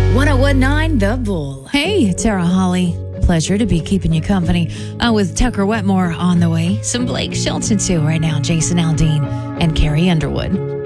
1019 The Bull. Hey, Tara Holly. Pleasure to be keeping you company with Tucker Wetmore on the way. Some Blake Shelton too right now, Jason Aldean and Carrie Underwood.